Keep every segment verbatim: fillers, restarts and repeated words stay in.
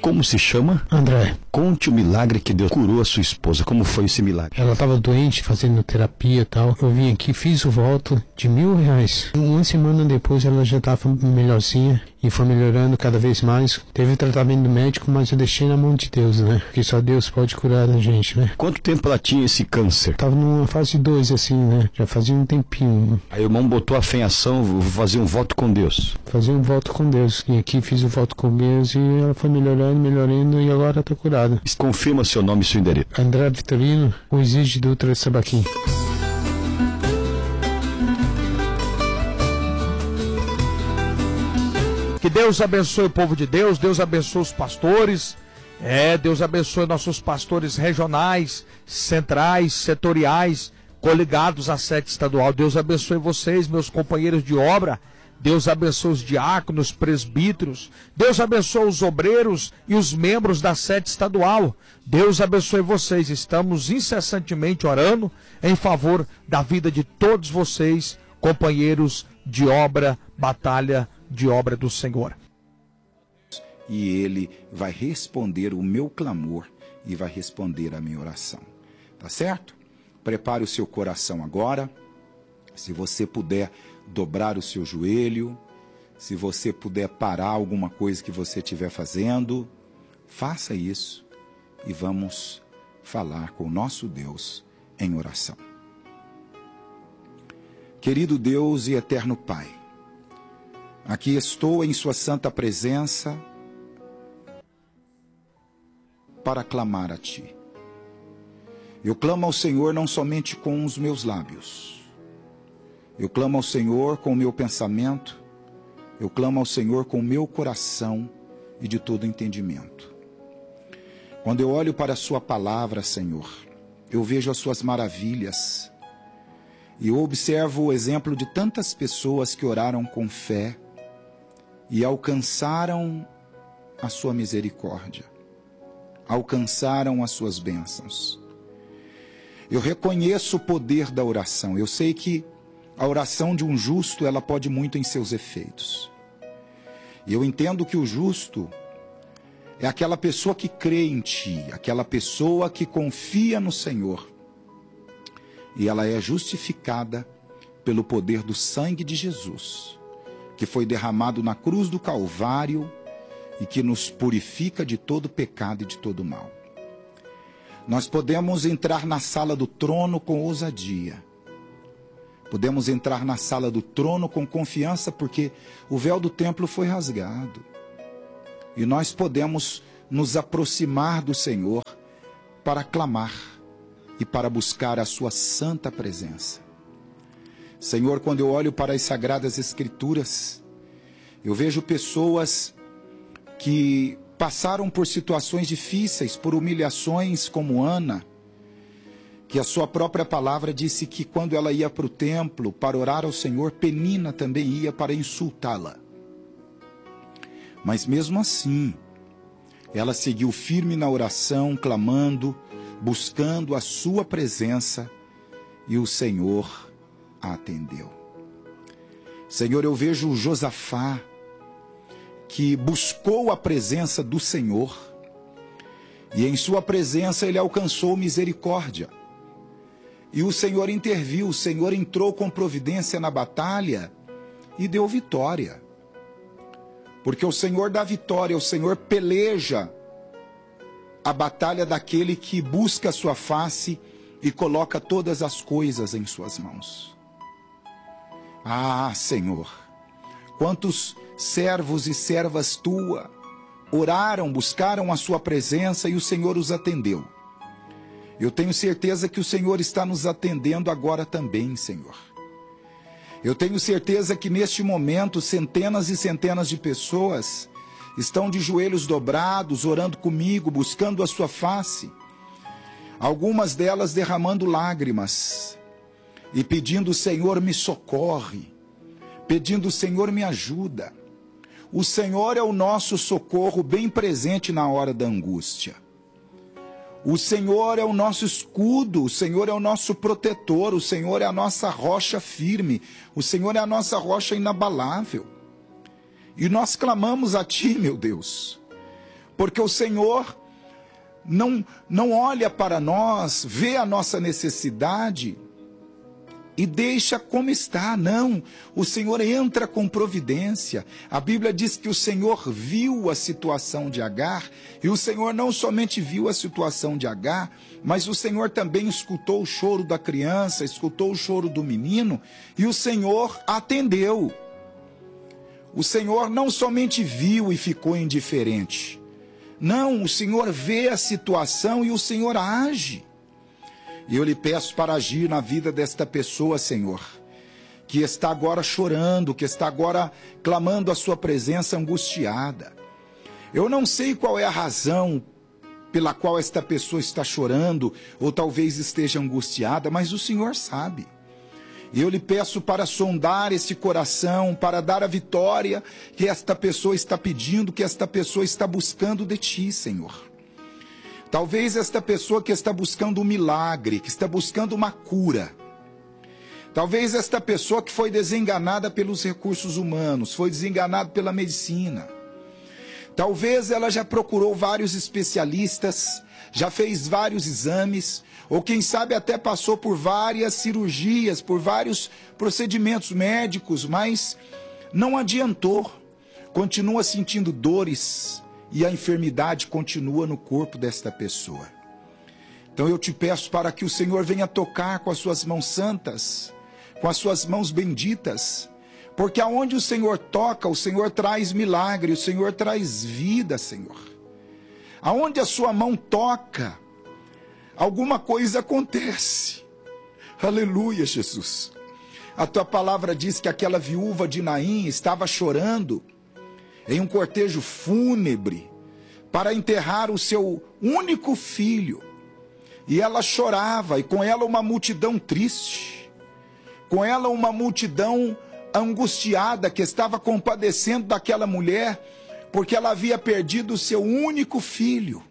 Como se chama? André. Conte o milagre que Deus curou a sua esposa. Como foi esse milagre? Ela estava doente, fazendo terapia e tal. Eu vim aqui, fiz o voto de mil reais. Uma semana depois ela já estava melhorzinha e foi melhorando cada vez mais. Teve tratamento médico, mas eu deixei na mão de Deus, né? Porque só Deus pode curar a gente, né? Quanto tempo ela tinha esse câncer? Tava numa fase dois, assim, né? Já fazia um tempinho. Aí o irmão botou a fé em ação, vou fazer um voto com Deus. Fazer um voto com Deus. E aqui fiz o voto com Deus e ela foi melhorando, melhorando e agora está curada. Confirma seu nome e seu endereço. André Vitorino, o Exige Dutra Sabaquim. Que Deus abençoe o povo de Deus, Deus abençoe os pastores, é, Deus abençoe nossos pastores regionais, centrais, setoriais, coligados à sede estadual. Deus abençoe vocês, meus companheiros de obra. Deus abençoe os diáconos, presbíteros. Deus abençoe os obreiros e os membros da sede estadual. Deus abençoe vocês. Estamos incessantemente orando em favor da vida de todos vocês, companheiros de obra, batalha de obra do Senhor. E Ele vai responder o meu clamor e vai responder a minha oração. Tá certo? Prepare o seu coração agora. Se você puder dobrar o seu joelho, se você puder parar alguma coisa que você estiver fazendo, faça isso e vamos falar com o nosso Deus em oração. Querido Deus e eterno Pai, aqui estou em sua santa presença para clamar a Ti. Eu clamo ao Senhor não somente com os meus lábios, eu clamo ao Senhor com o meu pensamento, eu clamo ao Senhor com o meu coração e de todo entendimento. Quando eu olho para a sua palavra, Senhor, eu vejo as suas maravilhas e eu observo o exemplo de tantas pessoas que oraram com fé e alcançaram a sua misericórdia, alcançaram as suas bênçãos. Eu reconheço o poder da oração, eu sei que a oração de um justo, ela pode muito em seus efeitos. E eu entendo que o justo é aquela pessoa que crê em Ti, aquela pessoa que confia no Senhor. E ela é justificada pelo poder do sangue de Jesus, que foi derramado na cruz do Calvário e que nos purifica de todo pecado e de todo mal. Nós podemos entrar na sala do trono com ousadia. Podemos entrar na sala do trono com confiança, porque o véu do templo foi rasgado. E nós podemos nos aproximar do Senhor para clamar e para buscar a sua santa presença. Senhor, quando eu olho para as Sagradas Escrituras, eu vejo pessoas que passaram por situações difíceis, por humilhações, como Ana, que a sua própria palavra disse que quando ela ia para o templo para orar ao Senhor, Penina também ia para insultá-la. Mas mesmo assim, ela seguiu firme na oração, clamando, buscando a sua presença, e o Senhor a atendeu. Senhor, eu vejo Josafá, que buscou a presença do Senhor, e em sua presença ele alcançou misericórdia. E o Senhor interviu, o Senhor entrou com providência na batalha e deu vitória. Porque o Senhor dá vitória, o Senhor peleja a batalha daquele que busca a sua face e coloca todas as coisas em suas mãos. Ah, Senhor, quantos servos e servas tua oraram, buscaram a sua presença e o Senhor os atendeu. Eu tenho certeza que o Senhor está nos atendendo agora também, Senhor. Eu tenho certeza que neste momento centenas e centenas de pessoas estão de joelhos dobrados, orando comigo, buscando a sua face. Algumas delas derramando lágrimas e pedindo: Senhor, me socorre, pedindo: Senhor, me ajuda. O Senhor é o nosso socorro bem presente na hora da angústia. O Senhor é o nosso escudo, o Senhor é o nosso protetor, o Senhor é a nossa rocha firme, o Senhor é a nossa rocha inabalável. E nós clamamos a Ti, meu Deus, porque o Senhor não, não olha para nós, vê a nossa necessidade e deixa como está. Não, o Senhor entra com providência. A Bíblia diz que o Senhor viu a situação de Agar, e o Senhor não somente viu a situação de Agar, mas o Senhor também escutou o choro da criança, escutou o choro do menino, e o Senhor atendeu. O Senhor não somente viu e ficou indiferente. Não, o Senhor vê a situação e o Senhor age. E eu lhe peço para agir na vida desta pessoa, Senhor, que está agora chorando, que está agora clamando a sua presença angustiada. Eu não sei qual é a razão pela qual esta pessoa está chorando, ou talvez esteja angustiada, mas o Senhor sabe. E eu lhe peço para sondar esse coração, para dar a vitória que esta pessoa está pedindo, que esta pessoa está buscando de ti, Senhor. Talvez esta pessoa que está buscando um milagre, que está buscando uma cura. Talvez esta pessoa que foi desenganada pelos recursos humanos, foi desenganada pela medicina. Talvez ela já procurou vários especialistas, já fez vários exames, ou quem sabe até passou por várias cirurgias, por vários procedimentos médicos, mas não adiantou. Continua sentindo dores e a enfermidade continua no corpo desta pessoa. Então eu te peço para que o Senhor venha tocar com as suas mãos santas, com as suas mãos benditas, porque aonde o Senhor toca, o Senhor traz milagre, o Senhor traz vida, Senhor. Aonde a sua mão toca, alguma coisa acontece. Aleluia, Jesus. A tua palavra diz que aquela viúva de Naim estava chorando em um cortejo fúnebre para enterrar o seu único filho. E ela chorava, e com ela uma multidão triste, com ela uma multidão angustiada que estava compadecendo daquela mulher, porque ela havia perdido o seu único filho.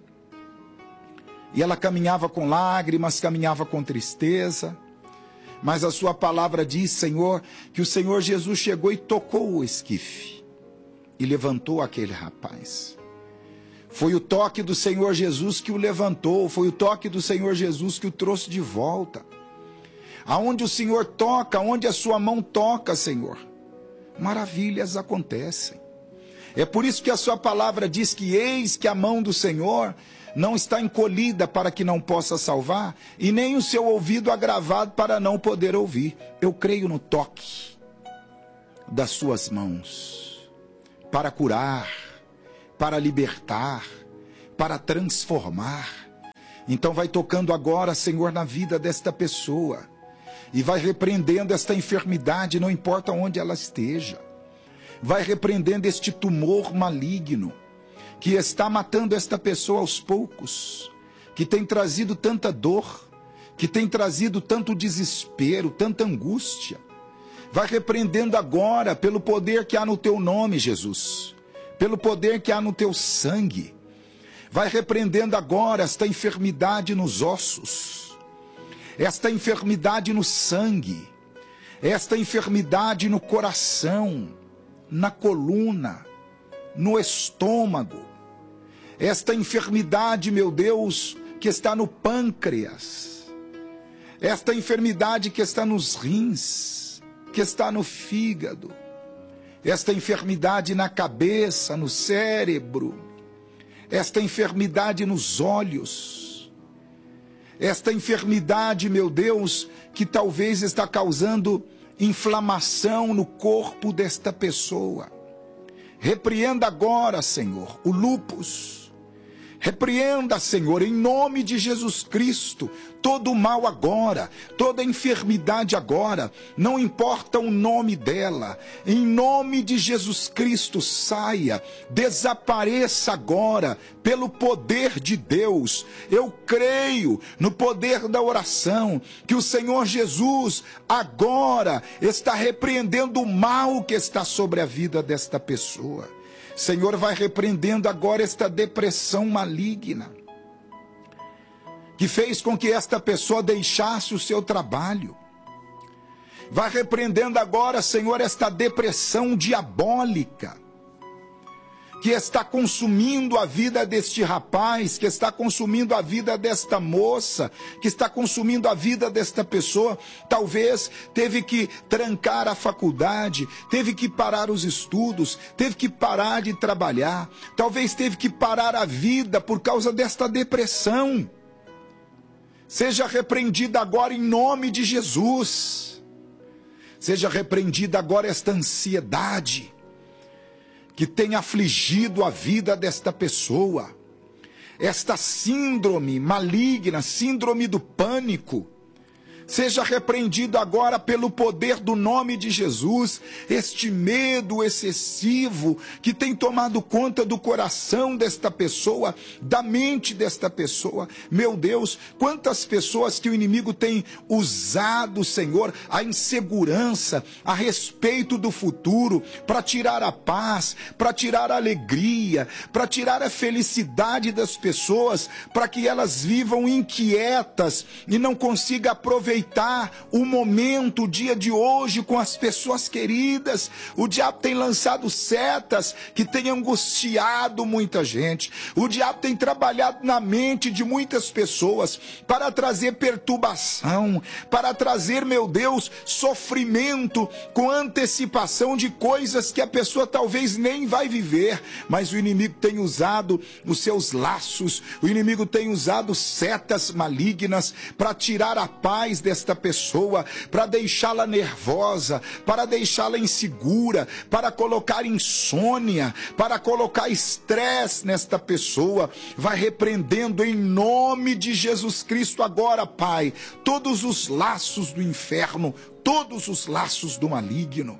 E ela caminhava com lágrimas, caminhava com tristeza, mas a sua palavra diz, Senhor, que o Senhor Jesus chegou e tocou o esquife e levantou aquele rapaz. Foi o toque do Senhor Jesus que o levantou, foi o toque do Senhor Jesus que o trouxe de volta. Aonde o Senhor toca, onde a sua mão toca, Senhor, maravilhas acontecem. É por isso que a sua palavra diz que eis que a mão do Senhor não está encolhida para que não possa salvar, e nem o seu ouvido agravado para não poder ouvir. Eu creio no toque das suas mãos, para curar, para libertar, para transformar. Então vai tocando agora, Senhor, na vida desta pessoa, e vai repreendendo esta enfermidade, não importa onde ela esteja. Vai repreendendo este tumor maligno, que está matando esta pessoa aos poucos, que tem trazido tanta dor, que tem trazido tanto desespero, tanta angústia. Vai repreendendo agora, pelo poder que há no teu nome, Jesus, pelo poder que há no teu sangue. Vai repreendendo agora esta enfermidade nos ossos, esta enfermidade no sangue, esta enfermidade no coração, na coluna, no estômago, esta enfermidade, meu Deus, que está no pâncreas, esta enfermidade que está nos rins, que está no fígado, esta enfermidade na cabeça, no cérebro, esta enfermidade nos olhos, esta enfermidade, meu Deus, que talvez está causando inflamação no corpo desta pessoa. Repreenda agora, Senhor, o lúpus. Repreenda, Senhor, em nome de Jesus Cristo, todo o mal agora, toda enfermidade agora, não importa o nome dela, em nome de Jesus Cristo, saia, desapareça agora, pelo poder de Deus. Eu creio no poder da oração, que o Senhor Jesus agora está repreendendo o mal que está sobre a vida desta pessoa. Senhor, vai repreendendo agora esta depressão maligna, que fez com que esta pessoa deixasse o seu trabalho. Vai repreendendo agora, Senhor, esta depressão diabólica, que está consumindo a vida deste rapaz, que está consumindo a vida desta moça, que está consumindo a vida desta pessoa. Talvez teve que trancar a faculdade, teve que parar os estudos, teve que parar de trabalhar, talvez teve que parar a vida por causa desta depressão. Seja repreendida agora em nome de Jesus. Seja repreendida agora esta ansiedade que tem afligido a vida desta pessoa, esta síndrome maligna, síndrome do pânico. Seja repreendido agora pelo poder do nome de Jesus, este medo excessivo que tem tomado conta do coração desta pessoa, da mente desta pessoa. Meu Deus, quantas pessoas que o inimigo tem usado, Senhor, a insegurança a respeito do futuro, para tirar a paz, para tirar a alegria, para tirar a felicidade das pessoas, para que elas vivam inquietas e não consigam aproveitar o momento, o dia de hoje com as pessoas queridas. O diabo tem lançado setas que tem angustiado muita gente. O diabo tem trabalhado na mente de muitas pessoas para trazer perturbação, para trazer, meu Deus, sofrimento com antecipação de coisas que a pessoa talvez nem vai viver. Mas o inimigo tem usado os seus laços, o inimigo tem usado setas malignas para tirar a paz desta pessoa, para deixá-la nervosa, para deixá-la insegura, para colocar insônia, para colocar estresse nesta pessoa. Vai repreendendo em nome de Jesus Cristo agora, Pai, todos os laços do inferno, todos os laços do maligno.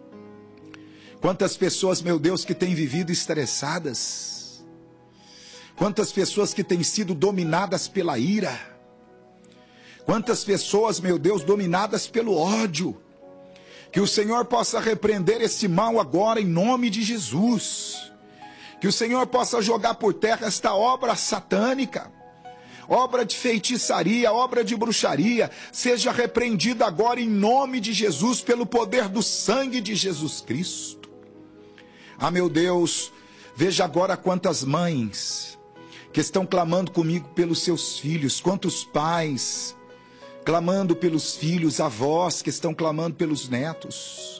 Quantas pessoas, meu Deus, que têm vivido estressadas, quantas pessoas que têm sido dominadas pela ira, quantas pessoas, meu Deus, dominadas pelo ódio. Que o Senhor possa repreender esse mal agora em nome de Jesus. Que o Senhor possa jogar por terra esta obra satânica, obra de feitiçaria, obra de bruxaria, seja repreendida agora em nome de Jesus, pelo poder do sangue de Jesus Cristo. Ah, meu Deus, veja agora quantas mães que estão clamando comigo pelos seus filhos, quantos pais clamando pelos filhos, avós que estão clamando pelos netos,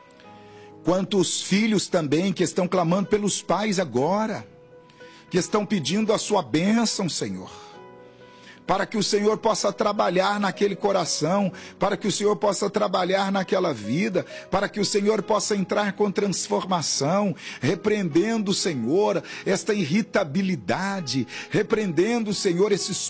quantos filhos também que estão clamando pelos pais agora, que estão pedindo a sua bênção, Senhor, para que o Senhor possa trabalhar naquele coração, para que o Senhor possa trabalhar naquela vida, para que o Senhor possa entrar com transformação, repreendendo, Senhor, esta irritabilidade, repreendendo, Senhor, esses